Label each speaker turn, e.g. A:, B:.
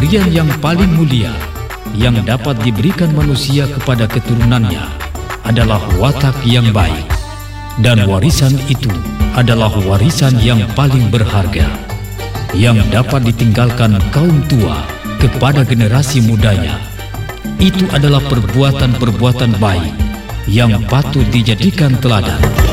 A: Pemberian yang paling mulia yang dapat diberikan manusia kepada keturunannya adalah watak yang baik, dan warisan itu adalah warisan yang paling berharga yang dapat ditinggalkan kaum tua kepada generasi mudanya. Itu adalah perbuatan-perbuatan baik yang patut dijadikan teladan.